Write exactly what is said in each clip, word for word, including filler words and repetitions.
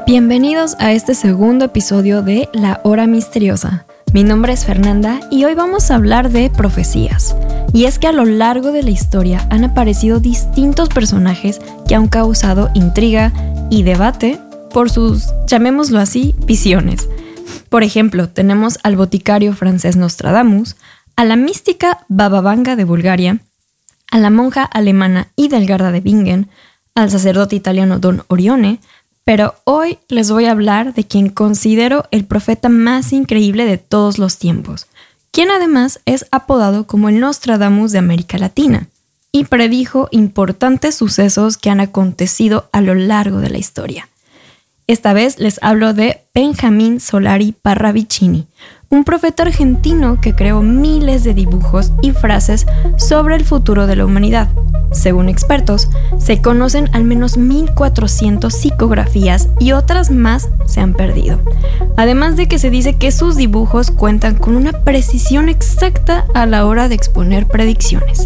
Bienvenidos a este segundo episodio de La Hora Misteriosa. Mi nombre es Fernanda y hoy vamos a hablar de profecías. Y es que a lo largo de la historia han aparecido distintos personajes que han causado intriga y debate por sus, llamémoslo así, visiones. Por ejemplo, tenemos al boticario francés Nostradamus, a la mística Baba Vanga de Bulgaria, a la monja alemana Hildegarda de Bingen, al sacerdote italiano Don Orione, pero hoy les voy a hablar de quien considero el profeta más increíble de todos los tiempos, quien además es apodado como el Nostradamus de América Latina, y predijo importantes sucesos que han acontecido a lo largo de la historia. Esta vez les hablo de Benjamín Solari Parravicini, un profeta argentino que creó miles de dibujos y frases sobre el futuro de la humanidad. Según expertos, se conocen al menos mil cuatrocientas psicografías y otras más se han perdido. Además de que se dice que sus dibujos cuentan con una precisión exacta a la hora de exponer predicciones.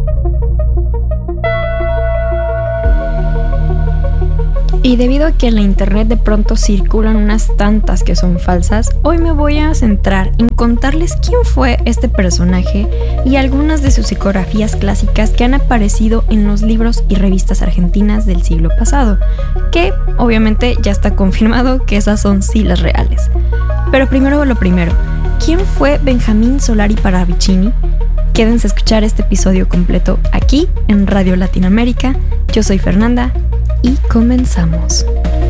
Y debido a que en la internet de pronto circulan unas tantas que son falsas, hoy me voy a centrar en contarles quién fue este personaje y algunas de sus psicografías clásicas que han aparecido en los libros y revistas argentinas del siglo pasado, que obviamente ya está confirmado que esas son sí las reales. Pero primero lo primero, ¿quién fue Benjamín Solari Parravicini? Quédense a escuchar este episodio completo aquí en Radio Latinoamérica. Yo soy Fernanda y comenzamos.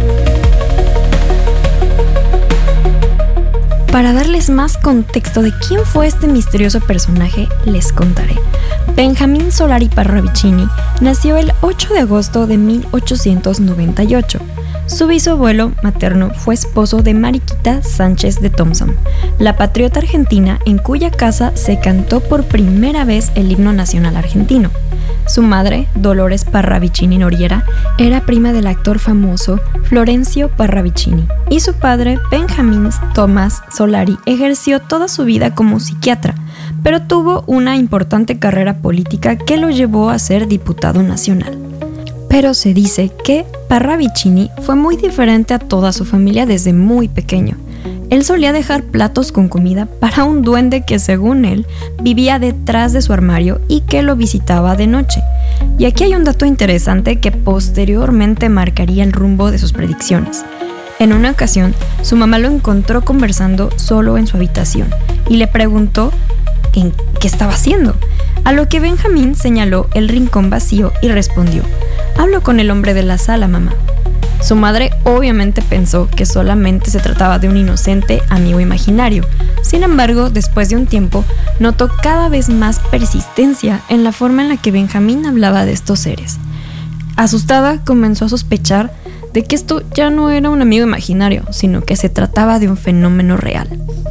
Para darles más contexto de quién fue este misterioso personaje, les contaré. Benjamín Solari Parravicini nació el ocho de agosto de mil ochocientos noventa y ocho. Su bisabuelo materno fue esposo de Mariquita Sánchez de Thompson, la patriota argentina en cuya casa se cantó por primera vez el himno nacional argentino. Su madre, Dolores Parravicini Noriera, era prima del actor famoso Florencio Parravicini, y su padre, Benjamín Tomás Solari, ejerció toda su vida como psiquiatra, pero tuvo una importante carrera política que lo llevó a ser diputado nacional. Pero se dice que Parravicini fue muy diferente a toda su familia desde muy pequeño. Él solía dejar platos con comida para un duende que, según él, vivía detrás de su armario y que lo visitaba de noche. Y aquí hay un dato interesante que posteriormente marcaría el rumbo de sus predicciones. En una ocasión, su mamá lo encontró conversando solo en su habitación y le preguntó en qué estaba haciendo, a lo que Benjamín señaló el rincón vacío y respondió: «Hablo con el hombre de la sala, mamá». Su madre obviamente pensó que solamente se trataba de un inocente amigo imaginario. Sin embargo, después de un tiempo, notó cada vez más persistencia en la forma en la que Benjamín hablaba de estos seres. Asustada, comenzó a sospechar de que esto ya no era un amigo imaginario, sino que se trataba de un fenómeno real.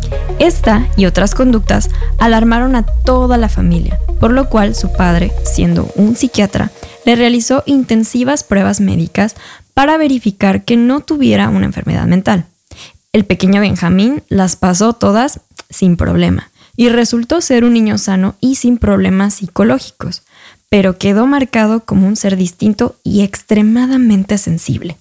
Esta y otras conductas alarmaron a toda la familia, por lo cual su padre, siendo un psiquiatra, le realizó intensivas pruebas médicas para verificar que no tuviera una enfermedad mental. El pequeño Benjamín las pasó todas sin problema y resultó ser un niño sano y sin problemas psicológicos, pero quedó marcado como un ser distinto y extremadamente sensible.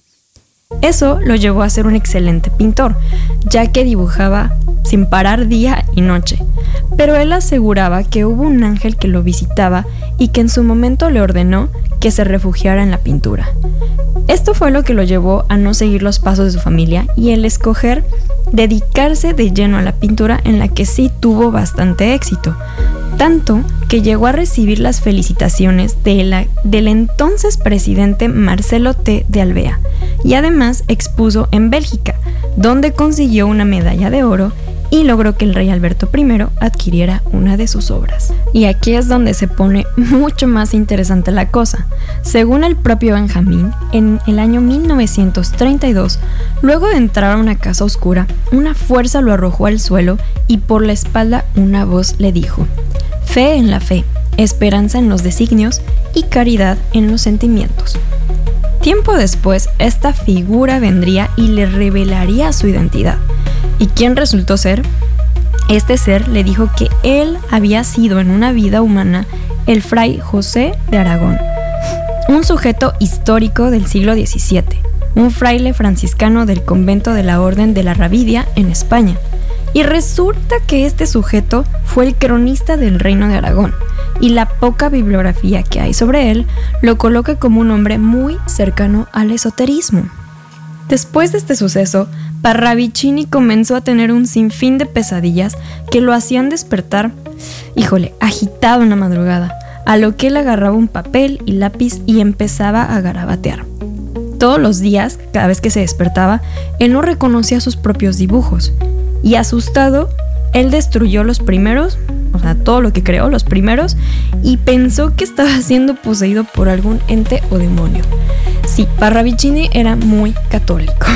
Eso lo llevó a ser un excelente pintor, ya que dibujaba sin parar día y noche, pero él aseguraba que hubo un ángel que lo visitaba y que en su momento le ordenó que se refugiara en la pintura. Esto fue lo que lo llevó a no seguir los pasos de su familia y el escoger dedicarse de lleno a la pintura, en la que sí tuvo bastante éxito, tanto que llegó a recibir las felicitaciones de la, del entonces presidente Marcelo T. de Alvear, y además expuso en Bélgica, donde consiguió una medalla de oro y logró que el rey Alberto primero adquiriera una de sus obras. Y aquí es donde se pone mucho más interesante la cosa. Según el propio Benjamín, en el año mil novecientos treinta y dos, luego de entrar a una casa oscura, una fuerza lo arrojó al suelo y por la espalda una voz le dijo: «Fe en la fe, esperanza en los designios y caridad en los sentimientos». Tiempo después, esta figura vendría y le revelaría su identidad. ¿Y quién resultó ser? Este ser le dijo que él había sido en una vida humana el fray José de Aragón, un sujeto histórico del siglo diecisiete, un fraile franciscano del convento de la Orden de la Ravidia en España. Y resulta que este sujeto fue el cronista del Reino de Aragón, y la poca bibliografía que hay sobre él lo coloca como un hombre muy cercano al esoterismo. Después de este suceso, Parravicini comenzó a tener un sinfín de pesadillas que lo hacían despertar, híjole, agitado en la madrugada, a lo que él agarraba un papel y lápiz y empezaba a garabatear. Todos los días, cada vez que se despertaba, él no reconocía sus propios dibujos, y asustado, él destruyó los primeros, o sea, todo lo que creó, los primeros, y pensó que estaba siendo poseído por algún ente o demonio. Sí, Parravicini era muy católico.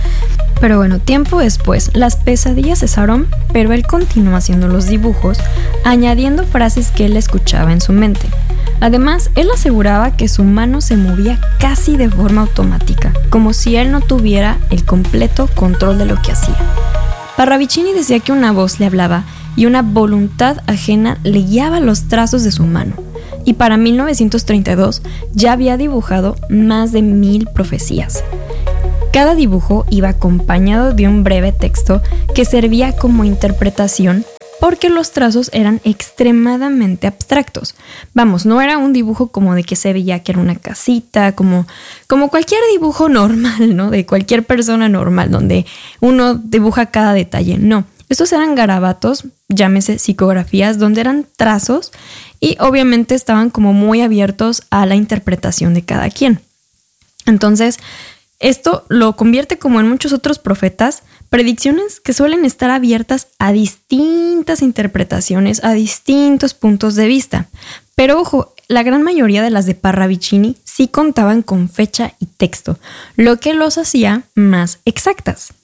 Pero bueno, tiempo después, las pesadillas cesaron, pero él continuó haciendo los dibujos, añadiendo frases que él escuchaba en su mente. Además, él aseguraba que su mano se movía casi de forma automática, como si él no tuviera el completo control de lo que hacía. Parravicini decía que una voz le hablaba y una voluntad ajena le guiaba los trazos de su mano. Y para mil novecientos treinta y dos ya había dibujado más de mil profecías. Cada dibujo iba acompañado de un breve texto que servía como interpretación porque los trazos eran extremadamente abstractos. Vamos, no era un dibujo como de que se veía que era una casita, como, como cualquier dibujo normal, ¿no? De cualquier persona normal, donde uno dibuja cada detalle. No, estos eran garabatos, llámese psicografías, donde eran trazos y obviamente estaban como muy abiertos a la interpretación de cada quien. Entonces, esto lo convierte, como en muchos otros profetas, predicciones que suelen estar abiertas a distintas interpretaciones, a distintos puntos de vista. Pero ojo, la gran mayoría de las de Parravicini sí contaban con fecha y texto, lo que los hacía más exactas.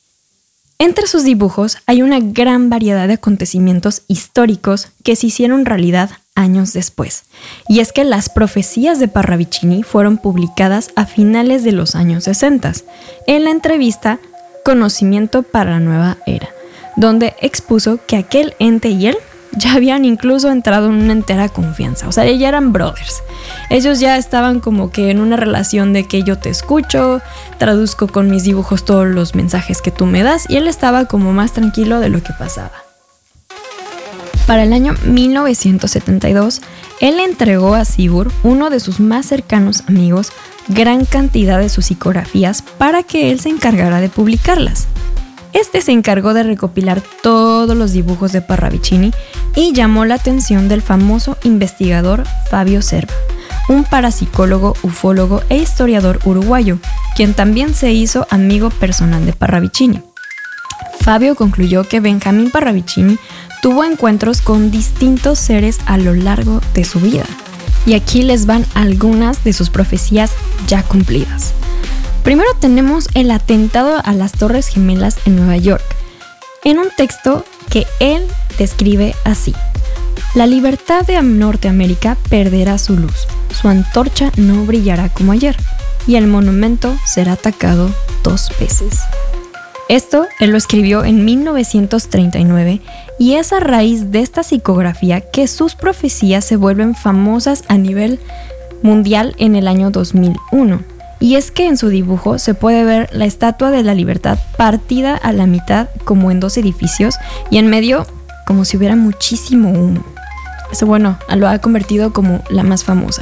Entre sus dibujos hay una gran variedad de acontecimientos históricos que se hicieron realidad años después. Y es que las profecías de Parravicini fueron publicadas a finales de los años sesenta, en la entrevista Conocimiento para la Nueva Era, donde expuso que aquel ente y él ya habían incluso entrado en una entera confianza. O sea, ya eran brothers. Ellos ya estaban como que en una relación de que yo te escucho, traduzco con mis dibujos todos los mensajes que tú me das, y él estaba como más tranquilo de lo que pasaba. Para el año mil novecientos setenta y dos, él entregó a Sigurd, uno de sus más cercanos amigos, gran cantidad de sus psicografías para que él se encargara de publicarlas. Este se encargó de recopilar todos los dibujos de Parravicini y llamó la atención del famoso investigador Fabio Serva, un parapsicólogo, ufólogo e historiador uruguayo, quien también se hizo amigo personal de Parravicini. Fabio concluyó que Benjamín Parravicini tuvo encuentros con distintos seres a lo largo de su vida. Y aquí les van algunas de sus profecías ya cumplidas. Primero tenemos el atentado a las Torres Gemelas en Nueva York, en un texto que él describe así: la libertad de Norteamérica perderá su luz, su antorcha no brillará como ayer, y el monumento será atacado dos veces. Esto él lo escribió en mil novecientos treinta y nueve y es a raíz de esta psicografía que sus profecías se vuelven famosas a nivel mundial en el año dos mil uno. Y es que en su dibujo se puede ver la Estatua de la Libertad partida a la mitad como en dos edificios y en medio como si hubiera muchísimo humo. Eso, bueno, lo ha convertido como la más famosa.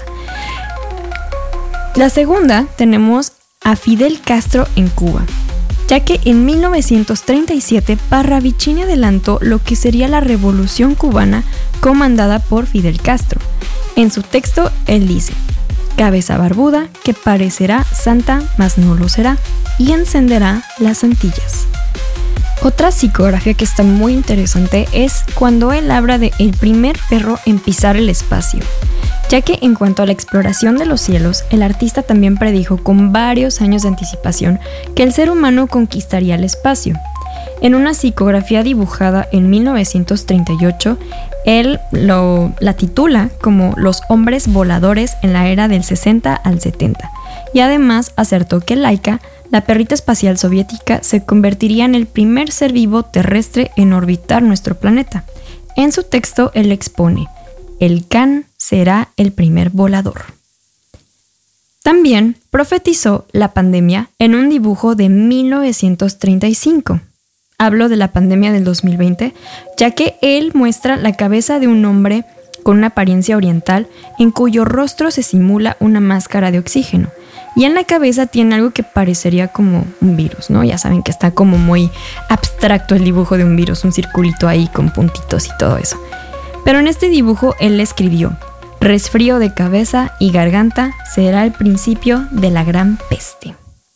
La segunda tenemos a Fidel Castro en Cuba, ya que en mil novecientos treinta y siete Parravicini adelantó lo que sería la Revolución Cubana comandada por Fidel Castro. En su texto él dice: cabeza barbuda que parecerá santa mas no lo será y encenderá las Antillas. Otra psicografía que está muy interesante es cuando él habla de el primer perro en pisar el espacio, ya que en cuanto a la exploración de los cielos, el artista también predijo con varios años de anticipación que el ser humano conquistaría el espacio. En una psicografía dibujada en mil novecientos treinta y ocho, él lo, la titula como Los hombres voladores en la era del sesenta al setenta, y además acertó que Laika, la perrita espacial soviética, se convertiría en el primer ser vivo terrestre en orbitar nuestro planeta. En su texto él expone: el can será el primer volador. También profetizó la pandemia en un dibujo de mil novecientos treinta y cinco. Hablo de la pandemia del dos mil veinte, ya que él muestra la cabeza de un hombre con una apariencia oriental en cuyo rostro se simula una máscara de oxígeno. Y en la cabeza tiene algo que parecería como un virus, ¿no? Ya saben que está como muy abstracto el dibujo de un virus, un circulito ahí con puntitos y todo eso. Pero en este dibujo él escribió: resfrío de cabeza y garganta será el principio de la gran peste.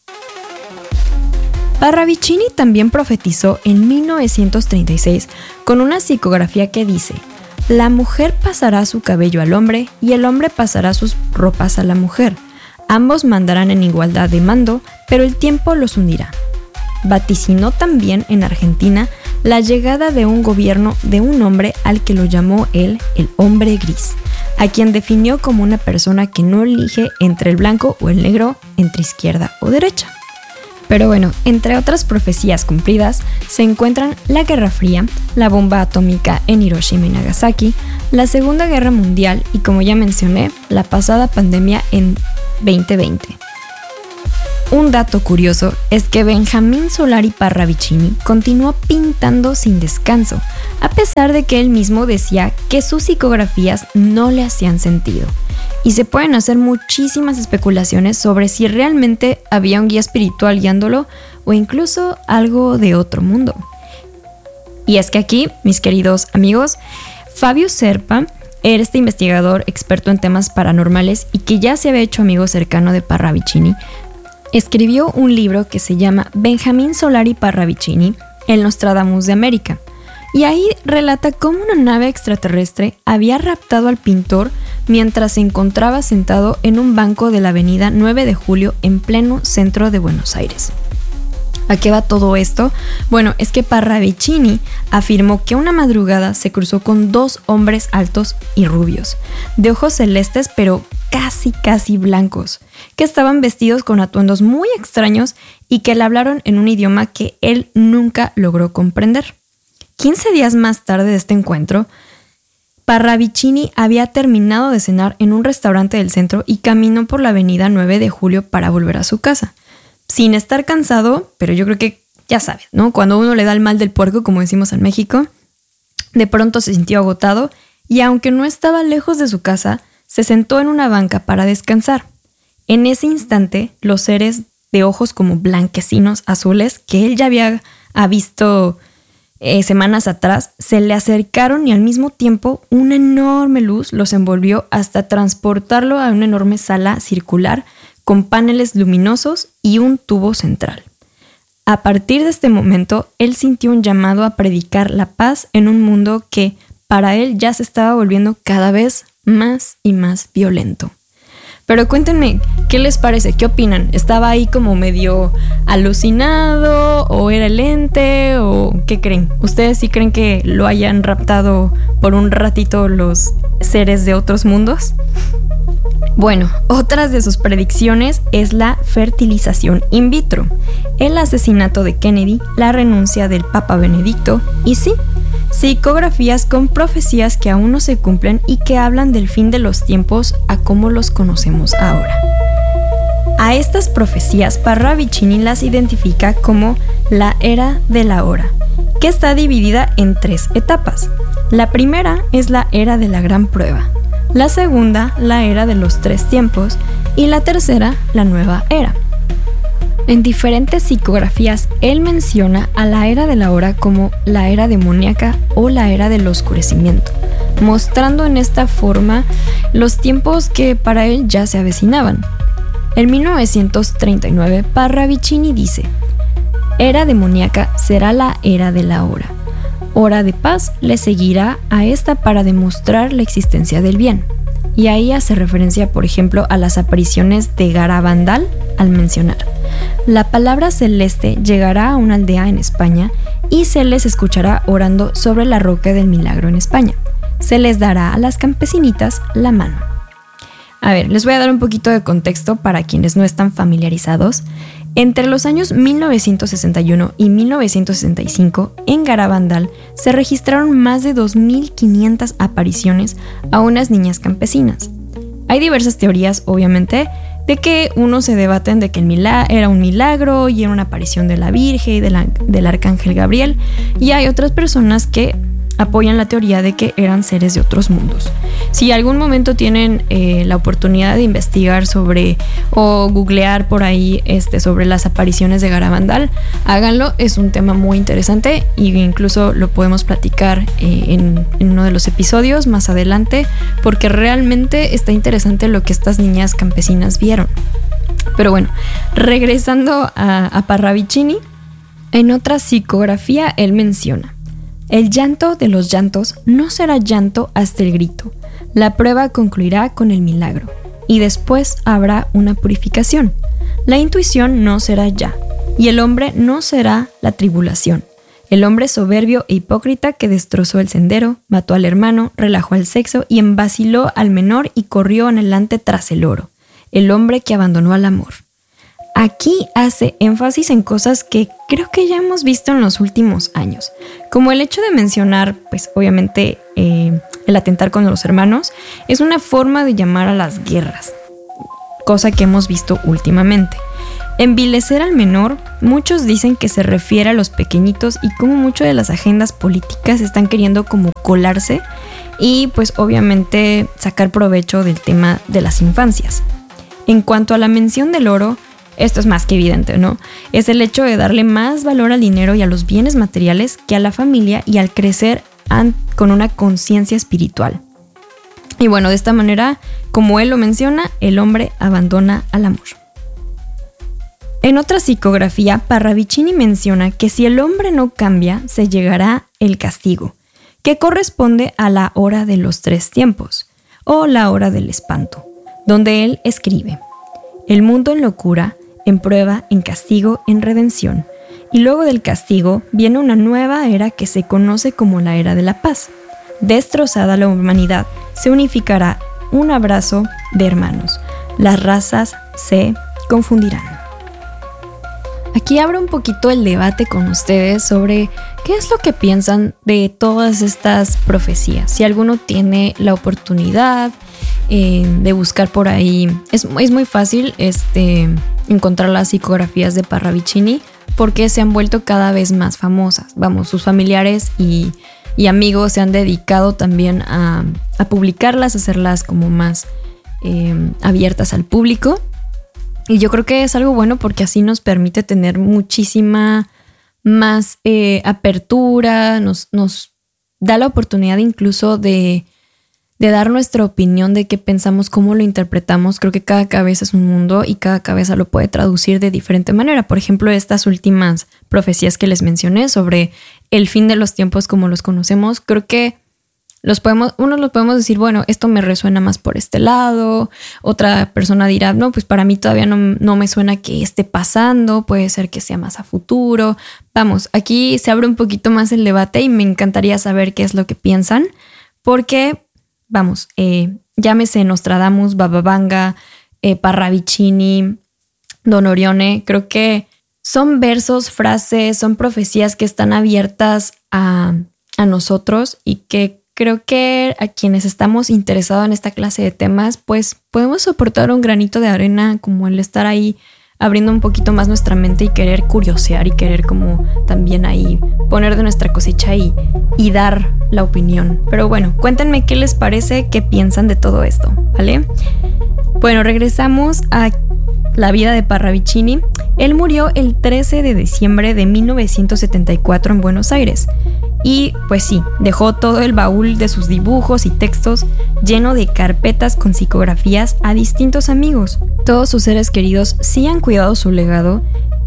Parravicini también profetizó en mil novecientos treinta y seis con una psicografía que dice: la mujer pasará su cabello al hombre y el hombre pasará sus ropas a la mujer. Ambos mandarán en igualdad de mando, pero el tiempo los hundirá. Vaticinó también en Argentina la llegada de un gobierno de un hombre al que lo llamó él el hombre gris, a quien definió como una persona que no elige entre el blanco o el negro, entre izquierda o derecha. Pero bueno, entre otras profecías cumplidas se encuentran la Guerra Fría, la bomba atómica en Hiroshima y Nagasaki, la Segunda Guerra Mundial y, como ya mencioné, la pasada pandemia en veinte veinte. Un dato curioso es que Benjamín Solari Parravicini continuó pintando sin descanso, a pesar de que él mismo decía que sus psicografías no le hacían sentido. Y se pueden hacer muchísimas especulaciones sobre si realmente había un guía espiritual guiándolo o incluso algo de otro mundo. Y es que aquí, mis queridos amigos, Fabio Serpa era este investigador experto en temas paranormales y que ya se había hecho amigo cercano de Parravicini. Escribió un libro que se llama Benjamín Solari Parravicini, el Nostradamus de América, y ahí relata cómo una nave extraterrestre había raptado al pintor mientras se encontraba sentado en un banco de la avenida nueve de julio en pleno centro de Buenos Aires. ¿A qué va todo esto? Bueno, es que Parravicini afirmó que una madrugada se cruzó con dos hombres altos y rubios, de ojos celestes pero casi casi blancos, que estaban vestidos con atuendos muy extraños y que le hablaron en un idioma que él nunca logró comprender. quince días más tarde de este encuentro, Parravicini había terminado de cenar en un restaurante del centro y caminó por la avenida nueve de julio para volver a su casa. Sin estar cansado, pero yo creo que ya sabes, ¿no? Cuando uno le da el mal del puerco, como decimos en México, de pronto se sintió agotado y aunque no estaba lejos de su casa, se sentó en una banca para descansar. En ese instante, los seres de ojos como blanquecinos azules que él ya había visto eh, semanas atrás, se le acercaron y al mismo tiempo una enorme luz los envolvió hasta transportarlo a una enorme sala circular con paneles luminosos y un tubo central. A partir de este momento, él sintió un llamado a predicar la paz en un mundo que, para él, ya se estaba volviendo cada vez más y más violento. Pero cuéntenme, ¿qué les parece? ¿Qué opinan? ¿Estaba ahí como medio alucinado? ¿O era el ente? ¿O qué creen? ¿Ustedes sí creen que lo hayan raptado por un ratito los seres de otros mundos? Bueno, otras de sus predicciones es la fertilización in vitro, el asesinato de Kennedy, la renuncia del Papa Benedicto y sí, psicografías con profecías que aún no se cumplen y que hablan del fin de los tiempos a como los conocemos ahora. A estas profecías Parravicini las identifica como la era de la hora, que está dividida en tres etapas. La primera es la era de la gran prueba, la segunda, la era de los tres tiempos, y la tercera, la nueva era. En diferentes psicografías, él menciona a la era de la hora como la era demoníaca o la era del oscurecimiento, mostrando en esta forma los tiempos que para él ya se avecinaban. En mil novecientos treinta y nueve, Parravicini dice: era demoníaca será la era de la hora. Hora de paz le seguirá a esta para demostrar la existencia del bien. Y ahí hace referencia, por ejemplo, a las apariciones de Garabandal al mencionar: la palabra celeste llegará a una aldea en España y se les escuchará orando sobre la roca del milagro en España. Se les dará a las campesinitas la mano. A ver, les voy a dar un poquito de contexto para quienes no están familiarizados. Entre los años mil novecientos sesenta y uno y mil novecientos sesenta y cinco, en Garabandal se registraron más de dos mil quinientas apariciones a unas niñas campesinas. Hay diversas teorías, obviamente, de que unos se debaten de que el milagro era un milagro y era una aparición de la Virgen y de la, del Arcángel Gabriel, y hay otras personas que apoyan la teoría de que eran seres de otros mundos. Si algún momento tienen eh, la oportunidad de investigar sobre o googlear por ahí este, sobre las apariciones de Garabandal, háganlo, es un tema muy interesante e incluso lo podemos platicar eh, en, en uno de los episodios más adelante, porque realmente está interesante lo que estas niñas campesinas vieron. Pero bueno, regresando a, a Parravicini, en otra psicografía él menciona: el llanto de los llantos no será llanto hasta el grito. La prueba concluirá con el milagro, y después habrá una purificación. La intuición no será ya, y el hombre no será la tribulación. El hombre soberbio e hipócrita que destrozó el sendero, mató al hermano, relajó al sexo y embaciló al menor y corrió adelante tras el oro. El hombre que abandonó al amor. Aquí hace énfasis en cosas que creo que ya hemos visto en los últimos años, como el hecho de mencionar, pues obviamente, eh, el atentar contra los hermanos es una forma de llamar a las guerras, cosa que hemos visto últimamente. Envilecer al menor, muchos dicen que se refiere a los pequeñitos y como mucho de las agendas políticas están queriendo como colarse y pues obviamente sacar provecho del tema de las infancias. En cuanto a la mención del oro, esto es más que evidente, ¿no? Es el hecho de darle más valor al dinero y a los bienes materiales que a la familia y al crecer an- con una conciencia espiritual. Y bueno, de esta manera, como él lo menciona, el hombre abandona al amor. En otra psicografía, Parravicini menciona que si el hombre no cambia, se llegará el castigo, que corresponde a la hora de los tres tiempos, o la hora del espanto, donde él escribe: el mundo en locura, en prueba, en castigo, en redención. Y luego del castigo viene una nueva era que se conoce como la era de la paz. Destrozada la humanidad, se unificará un abrazo de hermanos. Las razas se confundirán. Aquí abro un poquito el debate con ustedes sobre qué es lo que piensan de todas estas profecías. Si alguno tiene la oportunidad eh, de buscar por ahí, es, es muy fácil este, encontrar las psicografías de Parravicini porque se han vuelto cada vez más famosas. Vamos, sus familiares y, y amigos se han dedicado también a, a publicarlas, a hacerlas como más eh, abiertas al público. Y yo creo que es algo bueno porque así nos permite tener muchísima más eh, apertura, nos, nos da la oportunidad incluso de, de dar nuestra opinión de qué pensamos, cómo lo interpretamos. Creo que cada cabeza es un mundo y cada cabeza lo puede traducir de diferente manera. Por ejemplo, estas últimas profecías que les mencioné sobre el fin de los tiempos como los conocemos, creo que Los podemos, unos los podemos decir, bueno, esto me resuena más por este lado. Otra persona dirá, no, pues para mí todavía no, no me suena que esté pasando. Puede ser que sea más a futuro. Vamos, aquí se abre un poquito más el debate y me encantaría saber qué es lo que piensan. Porque, vamos, eh, llámese Nostradamus, Baba Vanga, eh, Parravicini, Don Orione. Creo que son versos, frases, son profecías que están abiertas a, a nosotros y que creo que a quienes estamos interesados en esta clase de temas, pues podemos soportar un granito de arena, como el estar ahí abriendo un poquito más nuestra mente y querer curiosear y querer como también ahí poner de nuestra cosecha y, y dar la opinión. Pero bueno, cuéntenme qué les parece, qué piensan de todo esto, ¿vale? Bueno, regresamos a la vida de Parravicini. Él murió el trece de diciembre de mil novecientos setenta y cuatro en Buenos Aires. Y pues sí, dejó todo el baúl de sus dibujos y textos lleno de carpetas con psicografías a distintos amigos. Todos sus seres queridos sí han cuidado su legado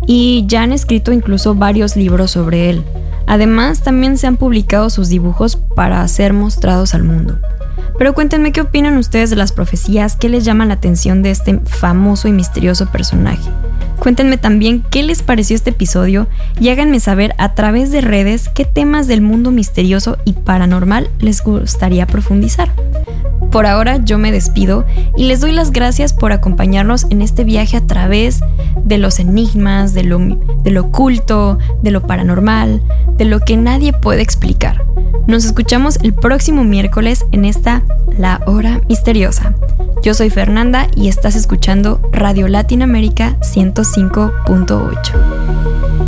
y ya han escrito incluso varios libros sobre él. Además, también se han publicado sus dibujos para ser mostrados al mundo. Pero cuéntenme qué opinan ustedes de las profecías, qué les llama la atención de este famoso y misterioso personaje. Cuéntenme también qué les pareció este episodio y háganme saber a través de redes qué temas del mundo misterioso y paranormal les gustaría profundizar. Por ahora yo me despido y les doy las gracias por acompañarnos en este viaje a través de los enigmas, de lo, de lo oculto, de lo paranormal, de lo que nadie puede explicar. Nos escuchamos el próximo miércoles en esta La Hora Misteriosa. Yo soy Fernanda y estás escuchando Radio Latinoamérica ciento cinco punto ocho.